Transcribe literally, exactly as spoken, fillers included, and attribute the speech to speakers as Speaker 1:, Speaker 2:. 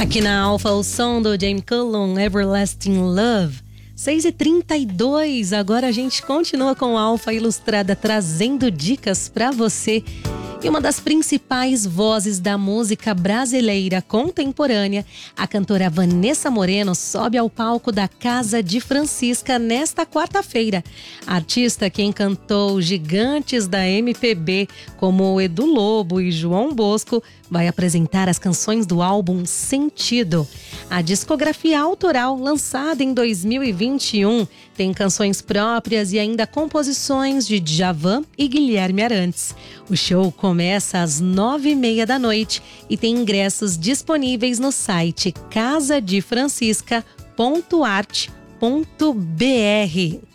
Speaker 1: Aqui na Alfa, o som do James Cullum, Everlasting Love. seis e trinta e dois, agora a gente continua com a Alfa Ilustrada, trazendo dicas para você. E uma das principais vozes da música brasileira contemporânea, a cantora Vanessa Moreno, sobe ao palco da Casa de Francisca nesta quarta-feira. A artista que encantou gigantes da M P B, como Edu Lobo e João Bosco, vai apresentar as canções do álbum Sentido. A discografia autoral, lançada em dois mil e vinte e um, tem canções próprias e ainda composições de Djavan e Guilherme Arantes. O show começa às nove e meia da noite e tem ingressos disponíveis no site casa de francisca ponto arte ponto br.